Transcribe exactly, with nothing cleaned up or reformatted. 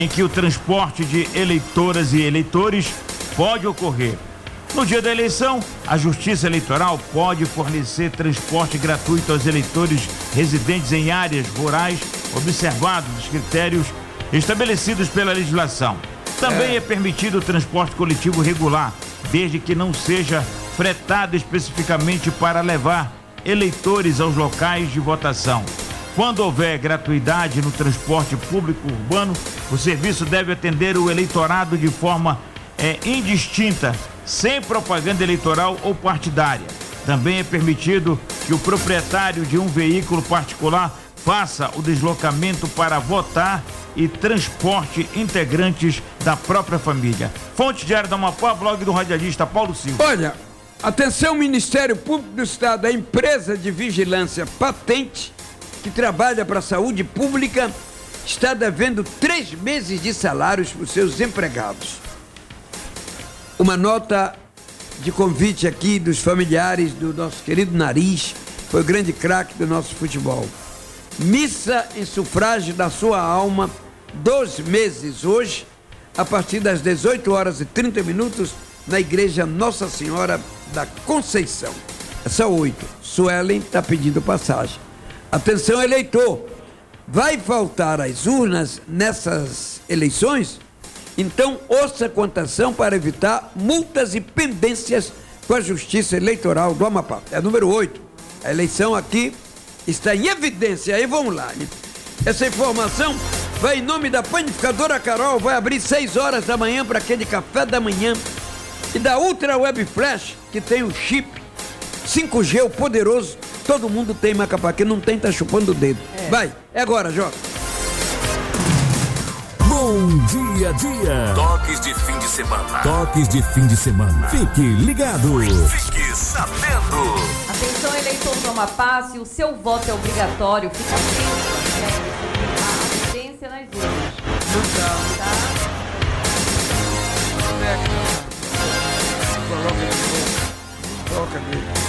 em que o transporte de eleitoras e eleitores pode ocorrer. No dia da eleição, a Justiça Eleitoral pode fornecer transporte gratuito aos eleitores residentes em áreas rurais, observados os critérios estabelecidos pela legislação. Também é, é permitido o transporte coletivo regular, desde que não seja fretado especificamente para levar eleitores aos locais de votação. Quando houver gratuidade no transporte público urbano, o serviço deve atender o eleitorado de forma é, indistinta, sem propaganda eleitoral ou partidária. Também é permitido que o proprietário de um veículo particular faça o deslocamento para votar e transporte integrantes da própria família. Fonte Diário da Amapá, blog do radialista Paulo Silva. Olha, atenção, Ministério Público do Estado, a empresa de vigilância Patente, que trabalha para a saúde pública, está devendo três meses de salários para os seus empregados. Uma nota de convite aqui dos familiares do nosso querido Nariz, foi o grande craque do nosso futebol. Missa em sufrágio da sua alma, dois meses hoje, a partir das dezoito horas e trinta minutos, na Igreja Nossa Senhora da Conceição. Essa oito. Suelen está pedindo passagem. Atenção, eleitor, vai faltar às urnas nessas eleições? Então, ouça com atenção para evitar multas e pendências com a Justiça Eleitoral do Amapá. É número oito. A eleição aqui está em evidência. Aí vamos lá. Essa informação vai em nome da Panificadora Carol. Vai abrir seis horas da manhã para aquele café da manhã. E da Ultra Web Flash, que tem o chip cinco G, o poderoso. Todo mundo tem, Macapá. Quem não tem, tá chupando o dedo. É. Vai, é agora, Jota. Bom dia a dia. Toques de fim de semana. Toques de fim de semana. Fique ligado. Fique sabendo. Atenção, eleitor do Amapá, se o seu voto é obrigatório, fica atento, né? A assistência nas urnas. Não tá? Coloca de novo. Coloca dele.